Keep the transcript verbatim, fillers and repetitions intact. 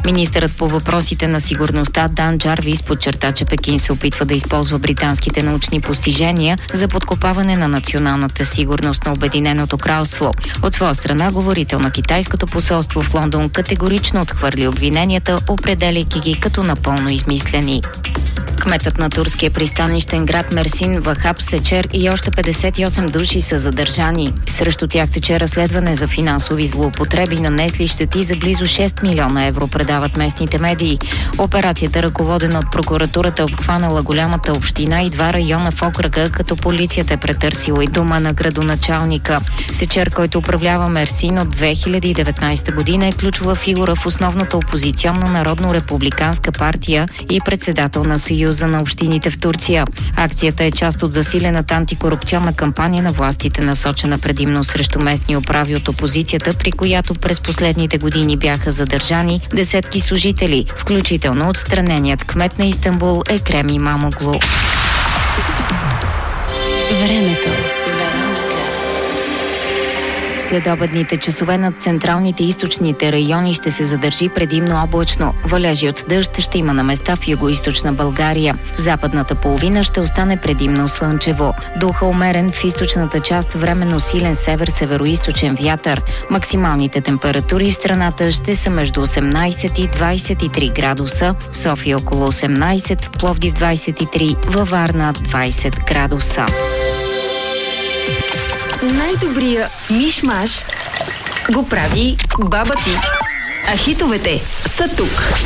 Министърът по въпросите на сигурността Дан Джарвис подчерта, че Пекин се опитва да използва британските научни постижения за подкопаване на националната сигурност на Обединеното кралство. От своя страна, говорител на китайското посолство в Лондон категорично отхвърли обвиненията, определяйки ги като напълно измислени. Кметът на турския пристанищен град Мерсин Вахаб Сечер и още петдесет и осем души са задържани. Срещу тях тече разследване за финансови злоупотреби, нанесли щети за близо шест милиона евро, предават местните медии. Операцията, ръководена от прокуратурата, обхванала голямата община и два района в окръга, като полицията е претърсила и дома на градоначалника. Сечер, който управлява Мерсин от две хиляди и деветнадесета година, е ключова фигура в основната опозиционна народно-републиканска партия и председател на Съюза на общините в Турция. Акцията е част от засилената антикорупционна кампания на властите, насочена предимно срещу местни управи от опозицията, при която през последните години бяха задържани десетки служители, включително отстраненият кмет на Истанбул Екрем Имамоглу. Времето. Следобедните часове над централните и източните райони ще се задържи предимно облачно. Валежи от дъжд ще има на места в югоизточна България. В западната половина ще остане предимно слънчево. Духа умерен в източната част, временно силен север-североизточен вятър. Максималните температури в страната ще са между осемнадесет и двадесет и три градуса. В София около осемнадесет, в Пловдив двадесет и три, във Варна двадесет градуса. Най-добрия миш-маш го прави баба ти. А хитовете са тук.